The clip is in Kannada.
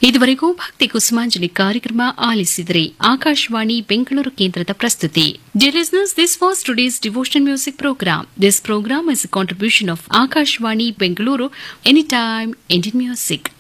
ಇದುವರೆಗೂ ಭಕ್ತಿ ಕುಸುಮಾಂಜಲಿ ಕಾರ್ಯಕ್ರಮ ಆಲಿಸಿದರೆ ಆಕಾಶವಾಣಿ ಬೆಂಗಳೂರು ಕೇಂದ್ರದ ಪ್ರಸ್ತುತಿ. Dear listeners, this was today's devotion music program. This program is a contribution of Akashvani Bengaluru, Anytime Indian Music.